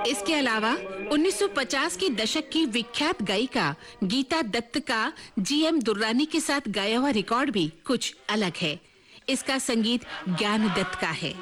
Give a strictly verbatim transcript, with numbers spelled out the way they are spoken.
इसके अलावा उन्नीस सौ पचास के दशक की विख्यात गायिका गीता दत्त का जीएम दुर्रानी के साथ गाया हुआ रिकॉर्ड भी कुछ अलग है। इसका संगीत ज्ञान दत्त का है।